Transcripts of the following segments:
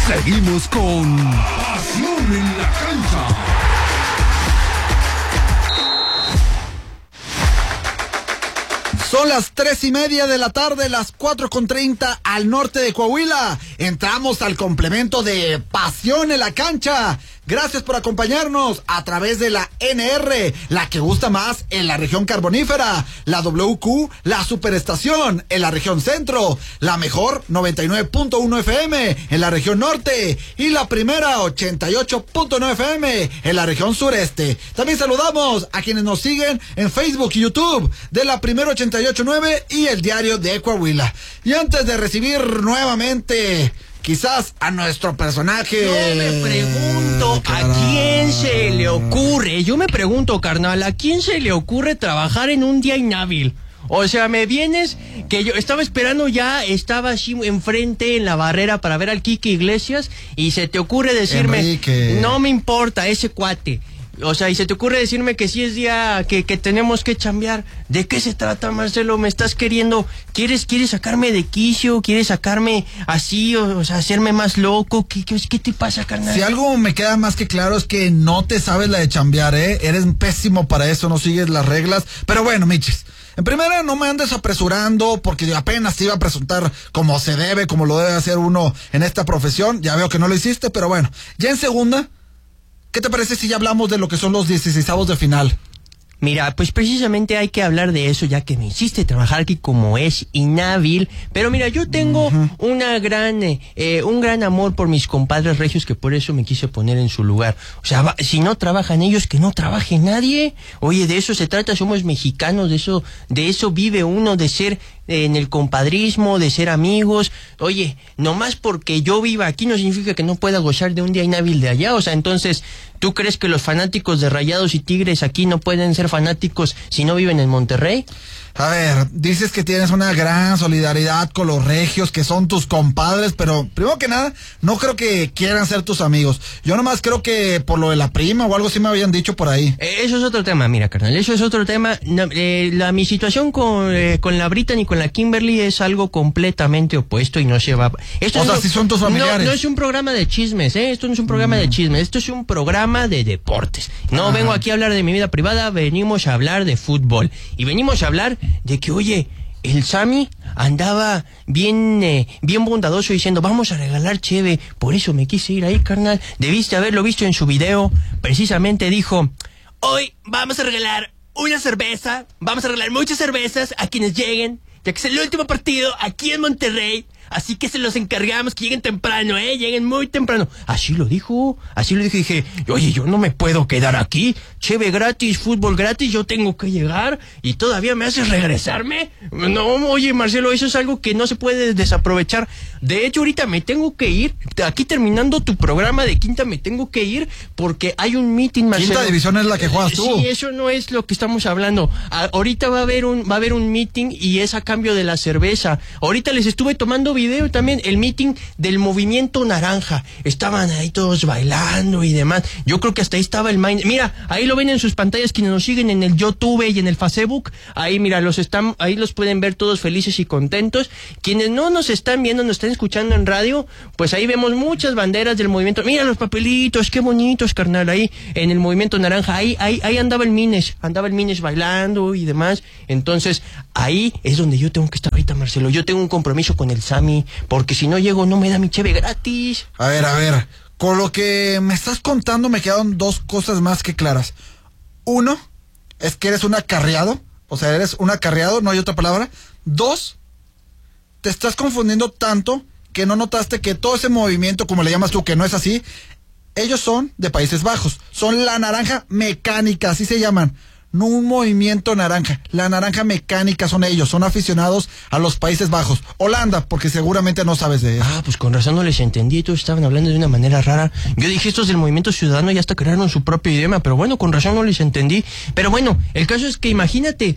Seguimos con Pasión en la Cancha. Son las 3:30 de la tarde, las 4:30 al norte de Coahuila. Entramos al complemento de Pasión en la Cancha. Gracias por acompañarnos a través de la NR, la que gusta más en la región carbonífera, la WQ, la superestación en la región centro, la mejor 99.1 FM en la región norte y la primera 88.9 FM en la región sureste. También saludamos a quienes nos siguen en Facebook y YouTube de la primera 88.9 y el diario de Coahuila. Y antes de recibir nuevamente quizás a nuestro personaje, yo me pregunto, ¿a quién se le ocurre? Yo me pregunto, carnal, ¿a quién se le ocurre trabajar en un día inhábil? O sea, me vienes, que yo estaba esperando ya, estaba así enfrente en la barrera para ver al Quique Iglesias y se te ocurre decirme, Enrique, no me importa ese cuate. O sea, y se te ocurre decirme que sí es día que tenemos que chambear. ¿De qué se trata, Marcelo? ¿Me estás queriendo? ¿Quieres sacarme de quicio? ¿Quieres sacarme así? O sea, hacerme más loco. ¿Qué te pasa, carnal? Si algo me queda más que claro es que no te sabes la de chambear, Eres pésimo para eso, no sigues las reglas. Pero bueno, Michis, en primera, no me andes apresurando porque apenas te iba a presentar como se debe, como lo debe hacer uno en esta profesión. Ya veo que no lo hiciste, pero bueno. Ya en segunda, ¿qué te parece si ya hablamos de lo que son los 16avos de final? Mira, pues precisamente hay que hablar de eso, ya que me hiciste trabajar aquí como es inhábil. Pero mira, yo tengo un gran amor por mis compadres regios, que por eso me quise poner en su lugar. O sea, si no trabajan ellos, que no trabaje nadie. Oye, de eso se trata, somos mexicanos, de eso vive uno, de ser en el compadrismo, de ser amigos. Oye, nomás porque yo viva aquí no significa que no pueda gozar de un día inhábil de allá. O sea, entonces, ¿tú crees que los fanáticos de Rayados y Tigres aquí no pueden ser fanáticos si no viven en Monterrey? A ver, dices que tienes una gran solidaridad con los regios, que son tus compadres, pero primero que nada, no creo que quieran ser tus amigos. Yo nomás creo que por lo de la prima o algo así me habían dicho por ahí. Eso es otro tema, mira, carnal, eso es otro tema. Mi situación con la Brittany y con la Kimberly es algo completamente opuesto y no se va... si son tus familiares. No es un programa de chismes, Esto no es un programa de chismes, esto es un programa de deportes. No vengo aquí a hablar de mi vida privada, venimos a hablar de fútbol. Y venimos a hablar de que, oye, el Sammy andaba bien bondadoso diciendo, vamos a regalar cheve, por eso me quise ir ahí, carnal. Debiste haberlo visto en su video. Precisamente dijo, hoy vamos a regalar una cerveza, vamos a regalar muchas cervezas a quienes lleguen, ya que es el último partido aquí en Monterrey. Así que se los encargamos que lleguen temprano, lleguen muy temprano. Así lo dijo. Dije, oye, yo no me puedo quedar aquí. Cheve gratis, fútbol gratis, yo tengo que llegar. ¿Y todavía me haces regresarme? No, oye, Marcelo, eso es algo que no se puede desaprovechar. De hecho, ahorita me tengo que ir. Aquí terminando tu programa de Quinta, me tengo que ir porque hay un meeting, Marcelo. Quinta división es la que juegas tú. Sí, eso no es lo que estamos hablando. Ahorita va a haber un meeting y es a cambio de la cerveza. Ahorita les estuve tomando video también, el meeting del Movimiento Naranja. Estaban ahí todos bailando y demás. Yo creo que hasta ahí estaba el mind. Mira, ahí lo ven en sus pantallas quienes nos siguen en el YouTube y en el Facebook. Ahí, mira, ahí los pueden ver todos felices y contentos. Quienes no nos están viendo, nos están escuchando en radio, pues ahí vemos muchas banderas del movimiento. Mira los papelitos, qué bonitos, carnal, ahí en el Movimiento Naranja. Ahí andaba el Mines bailando y demás. Entonces, ahí es donde yo tengo que estar ahorita, Marcelo. Yo tengo un compromiso con el Sammy, porque si no llego no me da mi cheve gratis. A ver, con lo que me estás contando me quedaron dos cosas más que claras. Uno, es que eres un acarreado, o sea, eres un acarreado, no hay otra palabra. Dos, te estás confundiendo tanto que no notaste que todo ese movimiento, como le llamas tú, que no es así, ellos son de Países Bajos, son la naranja mecánica, así se llaman. No un movimiento naranja, la naranja mecánica son ellos, son aficionados a los Países Bajos. Holanda, porque seguramente no sabes de eso. Pues con razón no les entendí, todos estaban hablando de una manera rara. Yo dije, estos del Movimiento Ciudadano ya hasta crearon su propio idioma, pero bueno, con razón no les entendí. Pero bueno, el caso es que imagínate,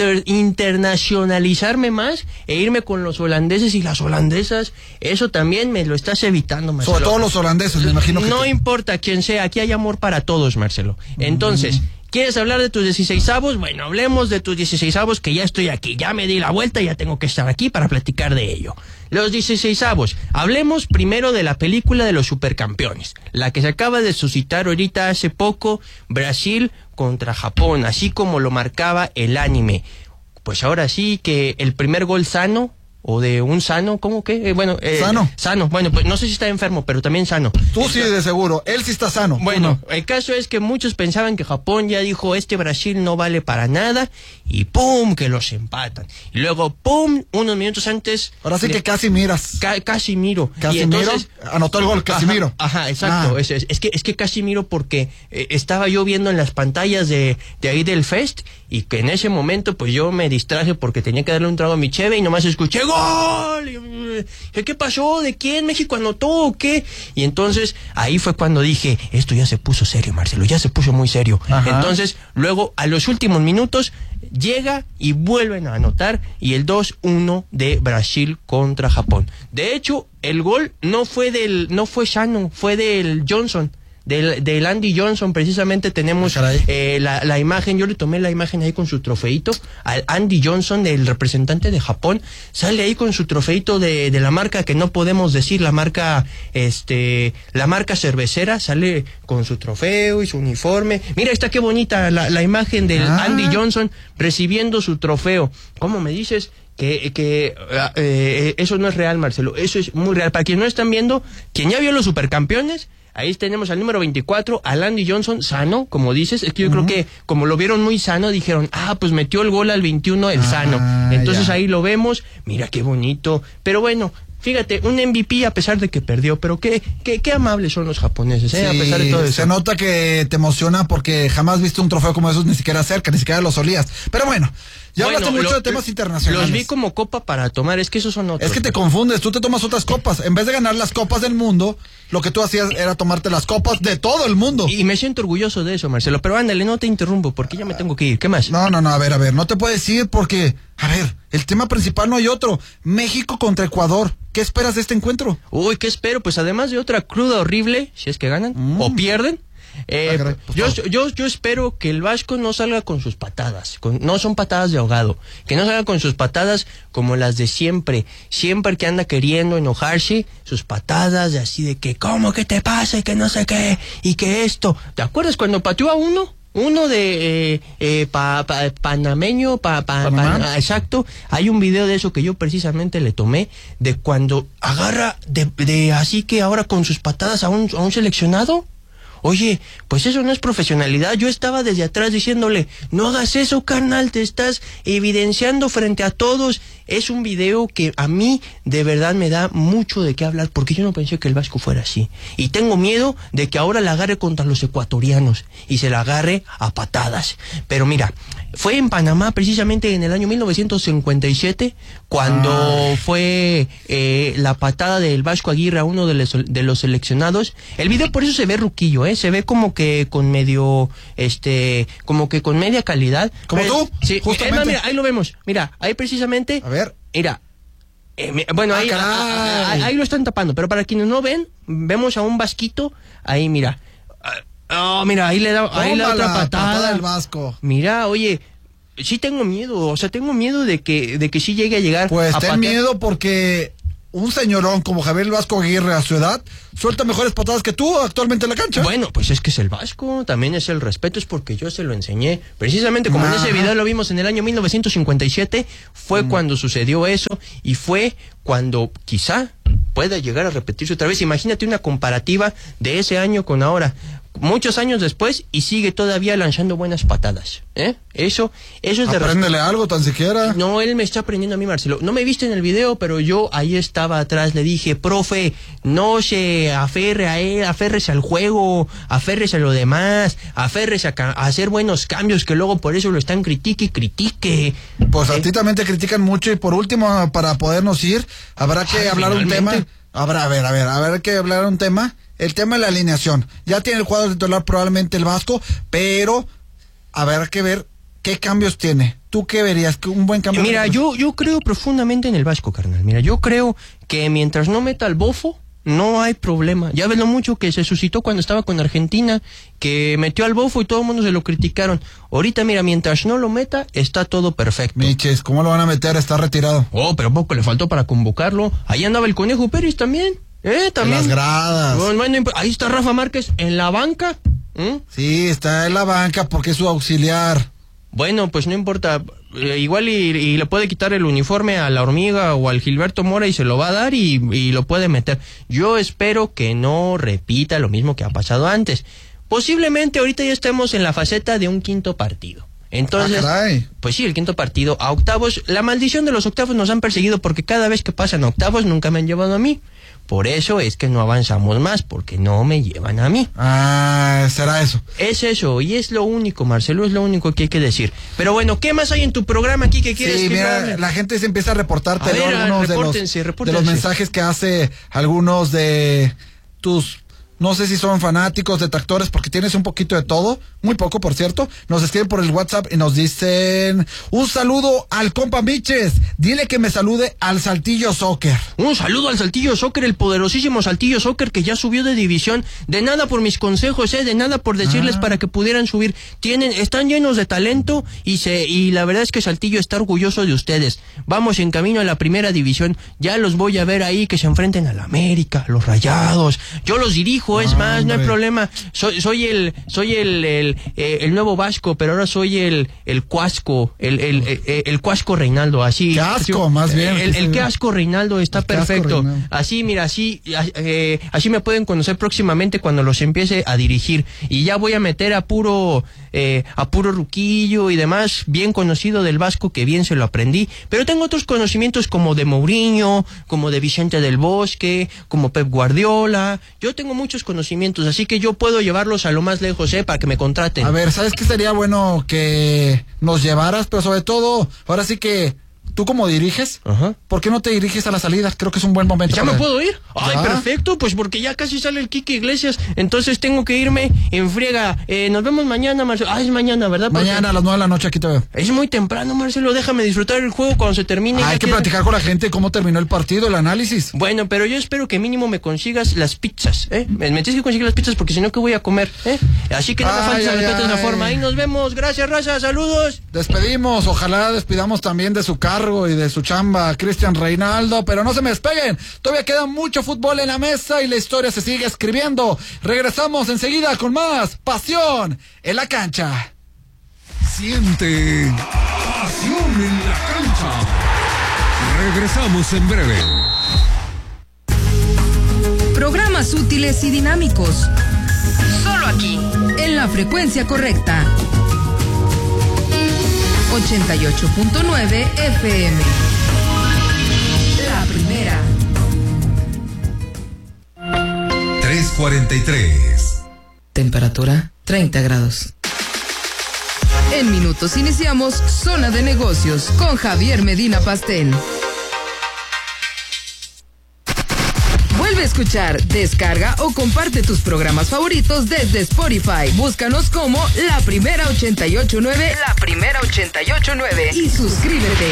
internacionalizarme más e irme con los holandeses y las holandesas, eso también me lo estás evitando, Marcelo. Sobre todo los holandeses, me imagino que... No importa quién sea, aquí hay amor para todos, Marcelo. Entonces... ¿Quieres hablar de tus 16avos? Bueno, hablemos de tus 16avos, que ya estoy aquí, ya me di la vuelta, ya tengo que estar aquí para platicar de ello. Los 16avos. Hablemos primero de la película de los supercampeones, la que se acaba de suscitar ahorita hace poco, Brasil contra Japón, así como lo marcaba el anime. Pues ahora sí que el primer gol sano, o de un sano, ¿cómo que? Sano, bueno, pues no sé si está enfermo, pero también sano. Tú sí, de seguro, él sí está sano. Bueno, el caso es que muchos pensaban que Japón ya dijo, Brasil no vale para nada, y ¡pum!, que los empatan. Y luego, ¡pum!, unos minutos antes... Ahora sí que casi miras. Casimiro. Casimiro, y entonces, anotó el gol, Casimiro. Ajá, exacto. Es que Casimiro, porque estaba yo viendo en las pantallas de ahí del Fest, y que en ese momento pues yo me distraje porque tenía que darle un trago a mi cheve y nomás escuché ¡gol! Y, ¿qué pasó? ¿De quién? ¿México anotó o qué? Y entonces ahí fue cuando dije, esto ya se puso serio, Marcelo, ya se puso muy serio. Ajá. Entonces luego a los últimos minutos llega y vuelven a anotar, y el 2-1 de Brasil contra Japón. De hecho, el gol no fue Shannon, fue del Johnson. Del Andy Johnson. Precisamente tenemos la imagen. Yo le tomé la imagen ahí con su trofeito al Andy Johnson, el representante de Japón. Sale ahí con su trofeito de la marca que no podemos decir, la marca cervecera. Sale con su trofeo y su uniforme. Mira, está qué bonita la imagen del Andy Johnson recibiendo su trofeo. ¿Cómo me dices que eso no es real, Marcelo? Eso es muy real. Para quienes no están viendo, quien ya vio los supercampeones, ahí tenemos al número 24, al Andy Johnson, sano, como dices. Es que yo creo que como lo vieron muy sano, dijeron, pues metió el gol al 21 el sano. Entonces ahí lo vemos, mira qué bonito. Pero bueno, fíjate, un MVP a pesar de que perdió, pero qué amables son los japoneses, a pesar de todo eso. Se nota que te emociona porque jamás viste un trofeo como esos, ni siquiera cerca, ni siquiera los olías. Pero bueno, ya hablaste mucho de temas internacionales. Los vi como copa para tomar, es que esos son otros. Es que te confundes, tú te tomas otras copas. En vez de ganar las copas del mundo, lo que tú hacías era tomarte las copas de todo el mundo. Y me siento orgulloso de eso, Marcelo, pero ándale, no te interrumpo porque ya me tengo que ir. ¿Qué más? No, a ver, no te puedes ir porque, el tema principal no hay otro. México contra Ecuador. ¿Qué esperas de este encuentro? Uy, ¿qué espero? Pues además de otra cruda horrible, si es que ganan o pierden. Yo espero que el Vasco no salga con sus patadas, no son patadas de ahogado, que no salga con sus patadas como las de siempre que anda queriendo enojarse, sus patadas de así de que ¿cómo que te pasa? Y que no sé qué, y que esto. ¿Te acuerdas cuando pateó a uno de panameño, exacto? Hay un video de eso que yo precisamente le tomé, de cuando agarra de así que ahora con sus patadas a un seleccionado. Oye, pues eso no es profesionalidad. Yo estaba desde atrás diciéndole, no hagas eso, carnal, te estás evidenciando frente a todos. Es un video que a mí de verdad me da mucho de qué hablar, porque yo no pensé que el Vasco fuera así. Y tengo miedo de que ahora la agarre contra los ecuatorianos y se la agarre a patadas. Pero mira, fue en Panamá precisamente en el año 1957 cuando fue la patada del Vasco Aguirre a uno de los seleccionados. El video por eso se ve ruquillo, se ve como que con medio, como que con media calidad. ¿Como tú? Sí, justamente. Mira, ahí lo vemos. Mira, ahí precisamente. A ver. Mira. Bueno, ahí lo están tapando, pero para quienes no ven, vemos a un vasquito, ahí mira. Mira, ahí le da otra patada del Vasco. Mira, oye, sí tengo miedo, tengo miedo de que sí llegue a llegar. Pues ten miedo porque un señorón como Javier Vasco Aguirre a su edad suelta mejores patadas que tú actualmente en la cancha. Bueno, pues es que es el Vasco, también es el respeto, es porque yo se lo enseñé. Precisamente como en ese video lo vimos en el año 1957, fue cuando sucedió eso y fue cuando quizá pueda llegar a repetirse otra vez. Imagínate una comparativa de ese año con ahora, muchos años después, y sigue todavía lanzando buenas patadas. Eso es de... Apréndele algo tan siquiera. No, él me está aprendiendo a mí, Marcelo. No me viste en el video, pero yo ahí estaba atrás, le dije, profe, no se aferre a él, aférrese al juego, aférrese a lo demás, aférrese a hacer buenos cambios, que luego por eso lo están critique. Pues a ti también te critican mucho, y por último, para podernos ir, habrá que hablar un tema. Habrá que hablar un tema. El tema de la alineación. Ya tiene el cuadro titular probablemente el Vasco, pero habrá que ver qué cambios tiene. ¿Tú qué verías? ¿Un buen cambio? Mira, yo creo profundamente en el Vasco, carnal. Mira, yo creo que mientras no meta al Bofo, no hay problema. Ya ves lo mucho que se suscitó cuando estaba con Argentina, que metió al bofo y todo el mundo se lo criticaron. Ahorita, mira, mientras no lo meta, está todo perfecto. Miches, ¿cómo lo van a meter? Está retirado. Oh, pero poco le faltó para convocarlo. Ahí andaba el Conejo Pérez también. También. En las gradas. Bueno, ahí está Rafa Márquez en la banca. Sí, está en la banca porque es su auxiliar. Bueno, pues no importa. Igual y le puede quitar el uniforme a la Hormiga o al Gilberto Mora y se lo va a dar y lo puede meter. Yo espero que no repita lo mismo que ha pasado antes. Posiblemente ahorita ya estemos en la faceta de un quinto partido. Entonces, pues sí, el quinto partido a octavos. La maldición de los octavos nos han perseguido porque cada vez que pasan a octavos nunca me han llevado a mí. Por eso es que no avanzamos más, porque no me llevan a mí. Será eso. Es eso, y es lo único, Marcelo, es lo único que hay que decir. Pero bueno, ¿qué más hay en tu programa aquí que quieres que mira, hable? la gente se empieza a reportarte, ¿no? Algunos repórtense. de los mensajes que hace algunos de tus... No sé si son fanáticos, detractores, porque tienes un poquito de todo, muy poco, por cierto. Nos escriben por el WhatsApp y nos dicen: un saludo al compa Miches, dile que me salude al Saltillo Soccer. Un saludo al Saltillo Soccer, el poderosísimo Saltillo Soccer que ya subió de división. De nada por mis consejos, de nada por decirles para que pudieran subir. Están llenos de talento y la verdad es que Saltillo está orgulloso de ustedes. Vamos en camino a la primera división, ya los voy a ver ahí que se enfrenten a la América, a los Rayados. Yo los dirijo. Es más, no hay problema. Soy el nuevo Vasco, pero ahora soy el Cuasco, el Cuasco Reinaldo, así. Casco, más bien. El Casco Reinaldo está perfecto. Así, mira, así me pueden conocer próximamente cuando los empiece a dirigir. Y ya voy a meter a puro Ruquillo y demás, bien conocido del Vasco, que bien se lo aprendí. Pero tengo otros conocimientos como de Mourinho, como de Vicente del Bosque, como Pep Guardiola. Yo tengo muchos conocimientos, así que yo puedo llevarlos a lo más lejos, para que me contraten. A ver, ¿sabes qué sería bueno que nos llevaras? Pero sobre todo, ahora sí que ¿tú cómo diriges? ¿Por qué no te diriges a la salida? Creo que es un buen momento. ¿Ya me puedo ir? Ay, perfecto, pues porque ya casi sale el Quique Iglesias, entonces tengo que irme en friega. Nos vemos mañana, Marcelo. Es mañana, ¿verdad? Mañana a las 9 de la noche aquí te veo. Es muy temprano, Marcelo, déjame disfrutar el juego cuando se termine. Hay que platicar con la gente cómo terminó el partido, el análisis. Bueno, pero yo espero que mínimo me consigas las pizzas, Me tienes que conseguir las pizzas porque si no, ¿qué voy a comer, Así que no me faltes el respeto de esa forma. Ahí nos vemos, gracias, raza, saludos. Despedimos, ojalá despidamos también de su cargo y de su chamba Cristian Reinaldo, pero no se me despeguen, todavía queda mucho fútbol en la mesa y la historia se sigue escribiendo. Regresamos enseguida con más pasión en la cancha. Siente pasión en la cancha. Regresamos en breve. Programas útiles y dinámicos. Solo aquí, en la frecuencia correcta. 88.9 FM. La primera. 3:43. Temperatura 30 grados. En minutos iniciamos Zona de Negocios con Javier Medina Pastel. Vuelve a escuchar, descarga o comparte tus programas favoritos desde Spotify. Búscanos como La Primera 88.9. La Primera 88.9. Y suscríbete.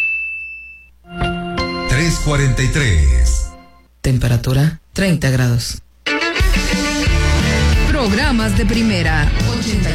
3:43. Temperatura 30 grados. Programas de primera 88.